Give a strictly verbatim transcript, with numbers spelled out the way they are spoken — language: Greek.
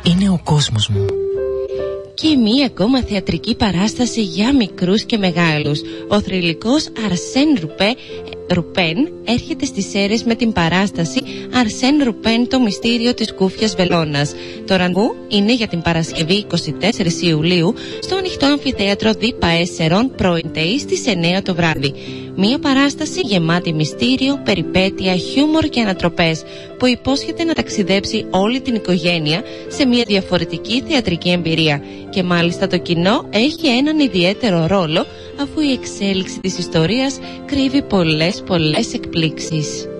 είναι ο κόσμος μου. Και μία ακόμα θεατρική παράσταση για μικρούς και μεγάλους. Ο θρυλικός Αρσέν Ρουπέ, Ρουπέν έρχεται στις Σέρρες με την παράσταση Αρσέν Ρουπέν, το μυστήριο της κούφιας βελόνας. Το ραντεβού είναι για την Παρασκευή εικοστή τέταρτη Ιουλίου στο ανοιχτό αμφιθέατρο Δίπα Έσσερων πρωιντεϊ στις εννιά το βράδυ. Μία παράσταση γεμάτη μυστήριο, περιπέτεια, χιούμορ και ανατροπές που υπόσχεται να ταξιδέψει όλη την οικογένεια σε μια διαφορετική θεατρική εμπειρία. Και μάλιστα το κοινό έχει έναν ιδιαίτερο ρόλο, αφού η εξέλιξη της ιστορίας κρύβει πολλές πολλές εκπλήξεις.